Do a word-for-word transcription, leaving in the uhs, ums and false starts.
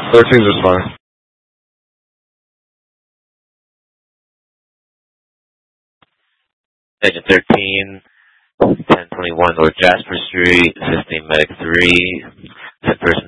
thirteenth is fine. Agent thirteen, ten twenty-one North Jasper Street, assisting Medic three, ten person